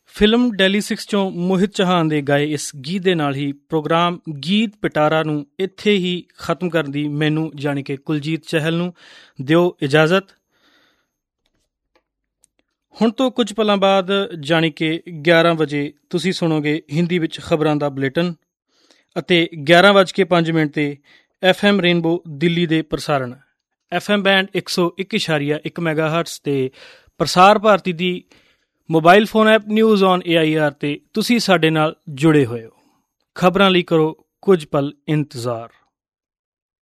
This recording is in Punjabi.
ਫਿਲਮ ਡੈਲੀ 6 ਚੋਂ ਮੋਹਿਤ ਚੌਹਾਨ ਦੇ ਗਾਏ ਇਸ ਗੀਤ ਦੇ ਨਾਲ ਹੀ ਪ੍ਰੋਗਰਾਮ ਗੀਤ ਪਿਟਾਰਾ ਨੂੰ ਇੱਥੇ ਹੀ ਖਤਮ ਕਰਨ ਦੀ ਮੈਨੂੰ ਜਾਣੀ ਕਿ ਕੁਲਜੀਤ ਚਹਿਲ ਨੂੰ ਦਿਓ ਇਜਾਜ਼ਤ। ਹੁਣ ਤੋਂ ਕੁਝ ਪਲਾਂ ਬਾਅਦ ਜਾਣੀ ਕਿ 11 ਵਜੇ ਤੁਸੀਂ ਸੁਣੋਗੇ ਹਿੰਦੀ ਵਿੱਚ ਖਬਰਾਂ ਦਾ ਬੁਲੇਟਿਨ ਅਤੇ 11:05 'ਤੇ FM ਰੇਨਬੋ ਦਿੱਲੀ ਦੇ ਪ੍ਰਸਾਰਣ FM ਬੈਂਡ 101.1 ਮੈਗਾਹਰਟਸ 'ਤੇ ਪ੍ਰਸਾਰ ਭਾਰਤੀ ਦੀ mobile phone app news on AIR 'ਤੇ ਤੁਸੀਂ ਸਾਡੇ ਨਾਲ ਜੁੜੇ ਹੋਏ ਹੋ। ਖਬਰਾਂ ਲਈ ਕਰੋ ਕੁਝ ਪਲ ਇੰਤਜ਼ਾਰ।